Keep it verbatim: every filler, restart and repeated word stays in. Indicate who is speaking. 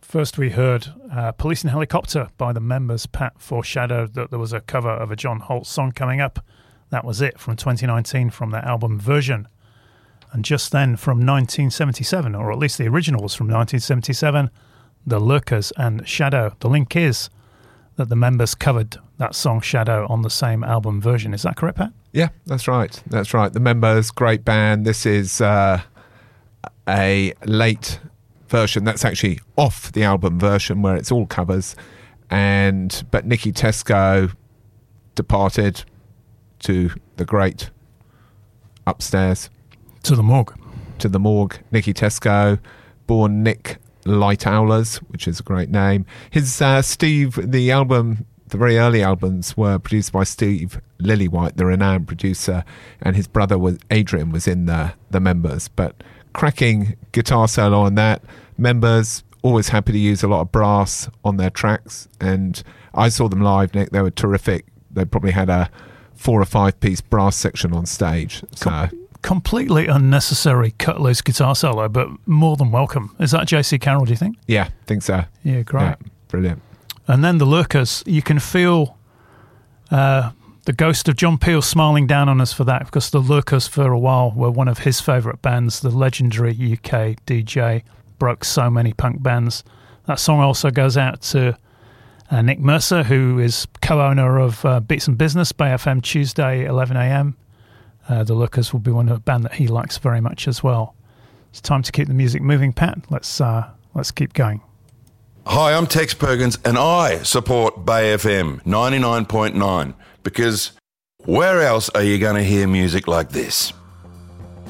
Speaker 1: First we heard uh, Police and Helicopter by the Members. Pat foreshadowed that there was a cover of a John Holt song coming up. That was it from twenty nineteen from their album Version. And just then from nineteen seventy-seven, or at least the original was from nineteen seventy-seven, The Lurkers and Shadow. The link is that the Members covered that song Shadow on the same album Version. Is that correct, Pat?
Speaker 2: Yeah, that's right. That's right. The Members, great band. This is uh, a late version that's actually off the album Version, where it's all covers. And but Nicky Tesco departed to the great upstairs.
Speaker 1: To the morgue.
Speaker 2: To the morgue. Nicky Tesco, born Nick Lightowlers, which is a great name. His uh, Steve, the album, the very early albums were produced by Steve Lillywhite, the renowned producer, and his brother was Adrian was in the the Members. But cracking guitar solo on that. Members always happy to use a lot of brass on their tracks, and I saw them live, Nick. They were terrific. They probably had a four or five piece brass section on stage. So.
Speaker 1: Com- completely unnecessary cut loose guitar solo, but more than welcome. Is that J C Carroll, do you think?
Speaker 2: Yeah, think so.
Speaker 1: Yeah, great.
Speaker 2: Yeah, brilliant.
Speaker 1: And then the Lurkers, you can feel uh, the ghost of John Peel smiling down on us for that, because the Lurkers for a while were one of his favourite bands. The legendary U K D J broke so many punk bands. That song also goes out to uh, Nick Mercer, who is co-owner of uh, Beats and Business, Bay F M Tuesday, eleven a.m. Uh, the Lurkers will be one of a band that he likes very much as well. It's time to keep the music moving, Pat. Let's uh, let's keep going.
Speaker 3: Hi, I'm Tex Perkins, and I support Bay F M ninety-nine point nine, because where else are you going to hear music like this?